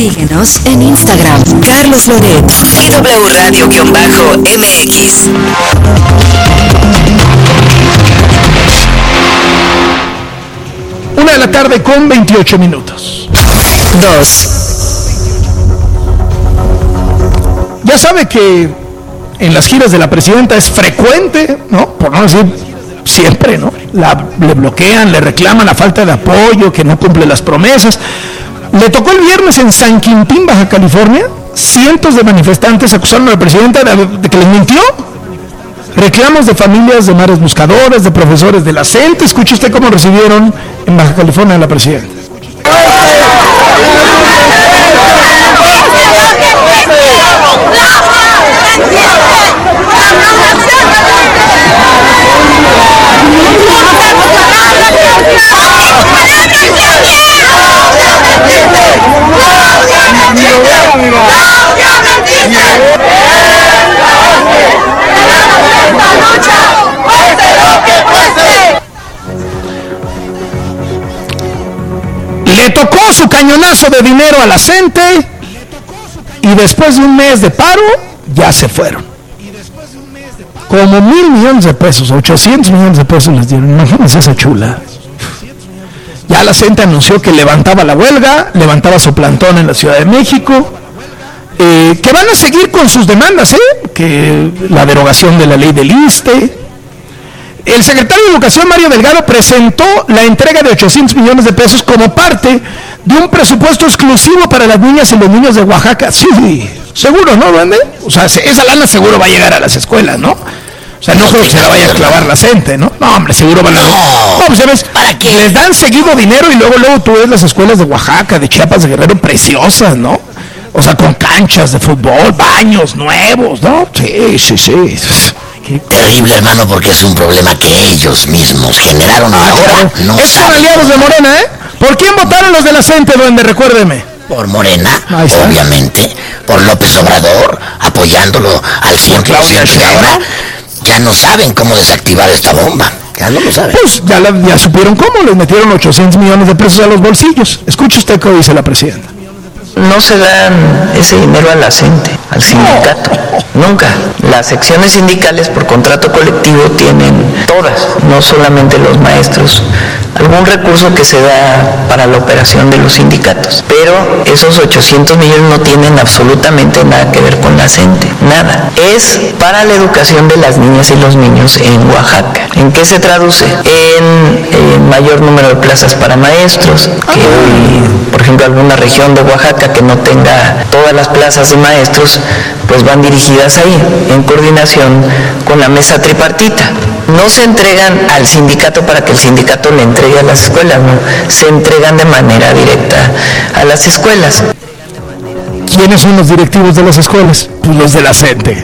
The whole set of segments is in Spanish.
Síguenos en Instagram, Carlos Loret y W Radio-MX. Una de la tarde con 28 minutos. 2. Ya sabe que en las giras de la presidenta es frecuente, ¿no? Por no decir siempre, ¿no? Le bloquean, le reclaman la falta de apoyo, que no cumple las promesas. Le tocó el viernes en San Quintín, Baja California. Cientos de manifestantes acusaron a la presidenta de que les mintió. Reclamos de familias de madres buscadoras, de profesores de la CENTE. Escuche usted cómo recibieron en Baja California a la presidenta. Le tocó su cañonazo de dinero a la CENTE y después de un mes de paro ya se fueron. Como 1,000 millones de pesos, 800 millones de pesos les dieron. Imagínense esa chula. Ya la CENTE anunció que levantaba la huelga, levantaba su plantón en la Ciudad de México, que van a seguir con sus demandas, que la derogación de la ley del ISSSTE. El secretario de Educación, Mario Delgado, presentó la entrega de 800 millones de pesos como parte de un presupuesto exclusivo para las niñas y los niños de Oaxaca. Sí, seguro, ¿no, Duende? O sea, esa lana seguro va a llegar a las escuelas, ¿no? O sea, no creo que se la vaya a clavar la CENTE, ¿no? No, hombre, seguro van a... No, pues, ¿sabes? ¿Para qué? Les dan seguido dinero y luego tú ves las escuelas de Oaxaca, de Chiapas, de Guerrero, preciosas, ¿no? O sea, con canchas de fútbol, baños nuevos, ¿no? Sí. Terrible, hermano, porque es un problema que ellos mismos generaron y ahora no Esos son aliados de Morena, ¿eh? ¿Por quién votaron los de la CENTE, Duende? Recuérdeme. Por Morena, obviamente, por López Obrador, apoyándolo al 100%, y ahora ya no saben cómo desactivar esta bomba. Ya no lo saben. Pues ya supieron cómo, les metieron 800 millones de pesos a los bolsillos. Escuche usted qué dice la presidenta. No se dan ese dinero a la CENTE, al sindicato, nunca. Las secciones sindicales por contrato colectivo tienen todas, no solamente los maestros, algún recurso que se da para la operación de los sindicatos. Pero esos 800 millones no tienen absolutamente nada que ver con la CENTE, nada. Es para la educación de las niñas y los niños en Oaxaca. ¿En qué se traduce? En mayor número de plazas para maestros, que hoy, por ejemplo, alguna región de Oaxaca que no tenga todas las plazas de maestros, pues van dirigidas ahí, en coordinación con la mesa tripartita. No se entregan al sindicato para que el sindicato le entregue a las escuelas, no, se entregan de manera directa a las escuelas. ¿Quiénes son los directivos de las escuelas? Pues los de la CENTE.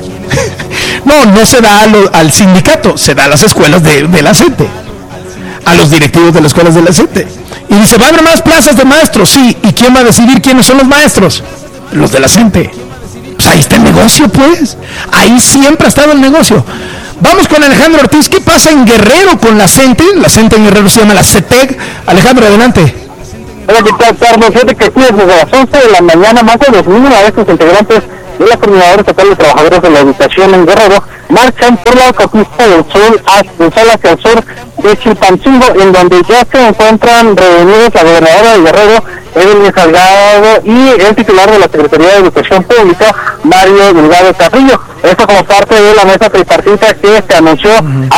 No se da al sindicato, se da a las escuelas de la CENTE, a los directivos de las escuelas de la CENTE. Y dice, ¿va a haber más plazas de maestros? Sí. ¿Y quién va a decidir quiénes son los maestros? Los de la CENTE. Pues ahí está el negocio, pues. Ahí siempre ha estado el negocio. Vamos con Alejandro Ortiz. ¿Qué pasa en Guerrero con la CENTE? La CENTE en Guerrero se llama la CETEG. Alejandro, adelante. Hola, ¿qué tal, Carlos? Fíjate que aquí desde las 11 de la mañana, más de 2,000 maestros integrantes de la Coordinadora Estatal de Trabajadores de la Educación en Guerrero marchan por la autopista del sol hacia el sur de Chilpancingo, en donde ya se encuentran reunidos la gobernadora de Guerrero, Evelyn Salgado, y el titular de la Secretaría de Educación Pública, Mario Delgado Carrillo. Esto como parte de la mesa tripartita que se anunció